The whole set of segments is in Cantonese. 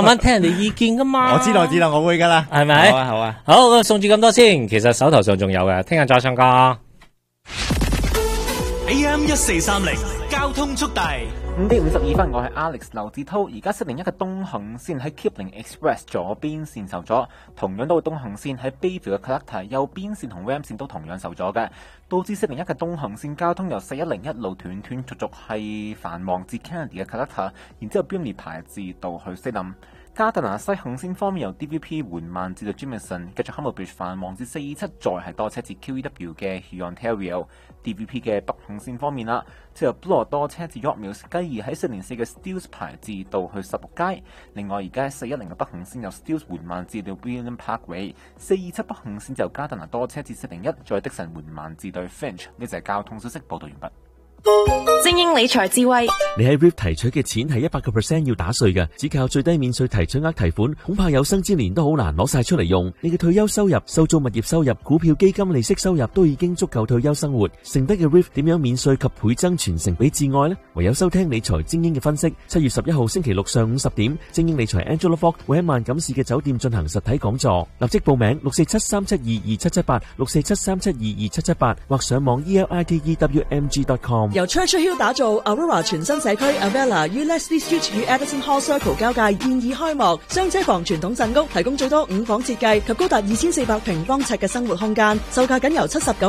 慢慢聽人哋意見噶嘛。 我知道，我會噶啦， 係咪？ 好啊。 好，送住咁多先。其實手頭上仲有嘅，聽日再唱歌。 AM1430交通速遞。 5:52，我係 Alex 劉志滔。而家401嘅東行線喺 Kipling Express 左邊線受阻，同樣都係東行線喺 Bayview 嘅 Clarke 右邊線同 Ram 線都同樣受阻嘅，導致401嘅東行線交通由410一路斷續係繁忙至 Kennedy 嘅 Clarke， 然之後 Brimley 排至到去西林。加特納西行線方面由 DVP 緩慢至到 Jameson， 繼續 Humber Bridge 繁忙至427，再係多車至 QEW 嘅 Ontario。DVP 嘅北行線方面啦，之後 Bloor 多車至 York Mills， 繼而喺404嘅 Steeles 排至到去16街。另外而家410嘅北行線由 Steeles 緩慢至到 William Parkway，427北行線就加特納多車至401，再的神緩慢至到 Finch。呢就係交通消息報道完畢。 精英理財智慧， 你喺 RIP 提取嘅錢係100% 要打稅嘅，只靠最低免稅提取額提款，恐怕有生之年都好難攞晒出嚟用。你嘅退休收入、收租物業收入、股票基金利息收入都已經足夠退休生活，剩低嘅 RIP 點樣免稅及倍增傳承俾至愛呢？唯有收聽理財精英嘅分析。7月11號星期六上午10點，精英理財 Angela Fox 會喺萬錦市嘅酒店進行實體講座，立即報名647-372-2778 647-372-2778或上網 elitewmg.com。 由 Churchill Hill 打造 Aurora 全新社區 Avella 於 Leslie Street 與 Edison Hall Circle 交界現已開幕，雙車房傳統鎮屋提供最多5房設計及高達2400平方尺嘅生活空間，售價僅由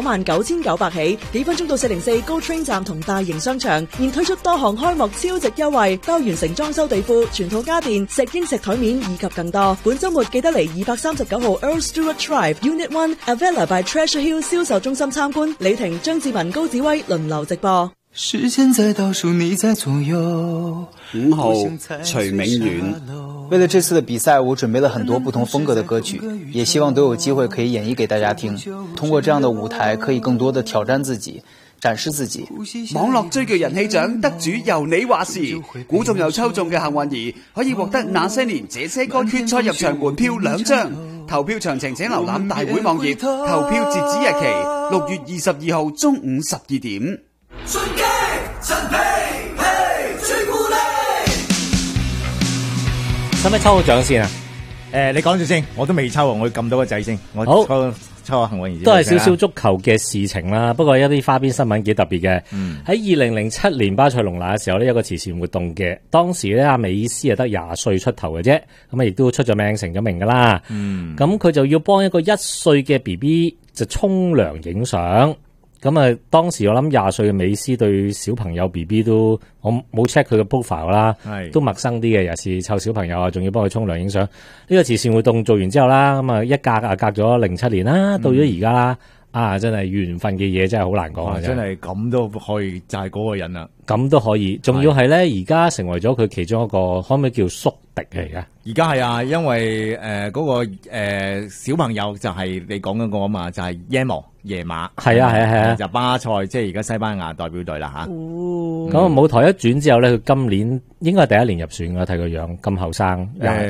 799900起，幾分鐘到404 GO Train 站同大型商場，現推出多項開幕超值優惠，包完成裝修地庫、全套家電、石英石台面以及更多。本週末記得嚟239號 Earl Stewart Drive Unit 1 Avella by Treasure Hill 銷售中心參觀。李婷、張志文、高子威輪流直播。 時間在倒數，你在左右。 5號徐明遠。 為了這次的比賽，我準備了很多不同風格的歌曲，也希望都有機會可以演繹給大家聽。通過這樣的舞台，可以更多的挑戰自己，展示自己。 網絡最具人氣獎得主由你話事，估中又抽中嘅幸運兒可以獲得那些年這些歌決賽入場門票2張。投票詳情請瀏覽大會網頁，投票截止日期6月22號中午12點。 順機陳皮皮朱古力， 使唔使抽個獎先啊？ 你講住先，我都未抽，我撳到個掣先。我抽下幸運兒， 都係少少足球嘅事情啦。不過一啲花邊新聞幾特別嘅。喺2007年巴塞隆拿嘅時候呢，有個慈善活動嘅。當時咧，阿美斯係得20歲出頭嘅啫，咁啊亦都出咗名成咗名噶啦。咁佢就要幫一個1歲嘅 BB 就沖涼影相。咁啊，當時我諗20歲嘅美斯對小朋友 BB 都，我冇 check 佢嘅 profile 啦，都陌生啲嘅，尤其是湊小朋友啊，仲要幫佢沖涼影相。呢個慈善活動做完之後啦，咁啊一隔咗07年啦，到咗而家啦，真係緣分嘅嘢真係好難講啊！ 真係咁都可以就係嗰個人啦， 咁都可以，仲要係咧而家成為咗佢其中一個，可唔可以叫宿敵嚟㗎？ 而家係啊，因為嗰個小朋友就係你講嗰個啊嘛，就係耶馬，係啊，就巴塞，即係而家西班牙代表隊啦吓。 咁舞台一轉之後咧，佢今年應該係第1年入選㗎，睇個樣咁後生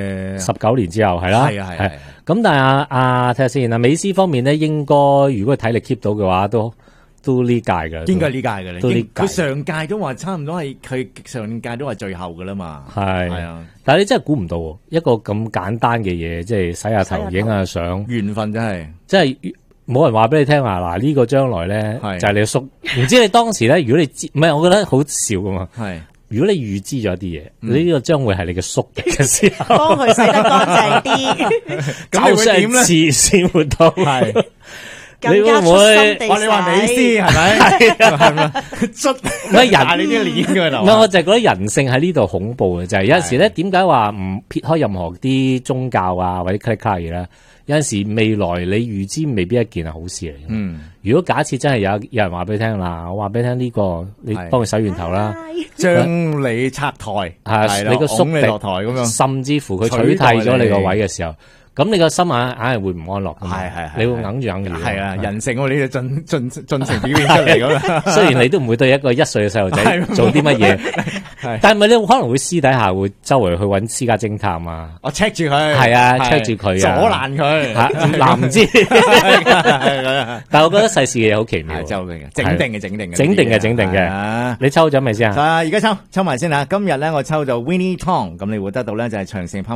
，19年之後係啦，係。咁但係睇下先，美斯方面咧，應該如果體力 keep 到嘅話，都呢屆嘅， 應該呢屆嘅咧。佢上屆都話差唔多係佢上屆都係最後噶啦嘛。係啊， 但係你真係估唔到一個咁簡單嘅嘢，即係洗下頭影下相， 緣分真係， 即係冇人話俾你聽話嗱，呢個將來咧就係你嘅叔。唔知你當時咧，如果你知，唔係，我覺得好笑噶嘛。係。如果你預知咗啲嘢，呢個將會係你嘅宿敵嘅時候， 幫佢洗得乾淨啲， 咁你會點咧？慈善活動係， 更加出心地洗。 你話美斯係咪？係咪？捽唔係人呢啲鏈嘅度。 唔係，我就係覺得人性喺呢度恐怖嘅，就係有陣時咧，點解話唔撇開任何啲宗教啊或者 click 嘢咧？有陣時未來你預知未必一件係好事嚟。如果假設真係有人話俾你聽嗱，我話俾你聽呢個，你幫佢洗完頭啦， 將你拆台，係你個宿敵落台咁樣， 甚至乎佢取替咗你個位嘅時候，咁你個心硬係會唔安樂。係，你會硬住。 係啊，人性我呢就盡情表現出嚟咁樣。 雖然你都唔會對一個1歲嘅細路仔做啲乜嘢，但係咪你可能會私底下會周圍去揾私家偵探啊？ 我 check 住佢， 係啊 check 住佢， 阻攔佢， 嗱唔知。但係我覺得世事嘅嘢好奇妙， 整定嘅。 你抽咗未先啊？ 而家抽埋先啦。今日咧我抽到 Winnie Tong， 咁你會得到咧就係長城